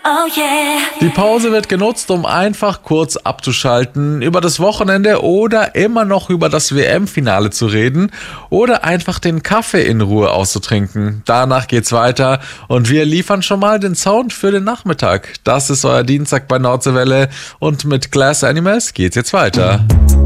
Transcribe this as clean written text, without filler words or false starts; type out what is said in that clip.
Oh yeah. Die Pause wird genutzt, um einfach kurz abzuschalten, über das Wochenende oder immer noch über das WM-Finale zu reden oder einfach den Kaffee in Ruhe auszutrinken. Danach geht's weiter und wir liefern schon mal den Sound für den Nachmittag. Das ist euer Dienstag bei Nordseewelle und mit Glass Animals geht's jetzt weiter.